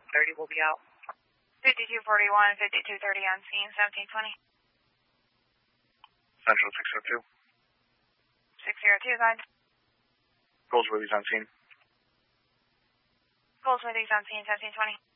30 will be out. 5241, 5230 on scene, 1720. Central 602. 602, guide. Goldsworthy's on scene. Goldsworthy's on scene, 1720.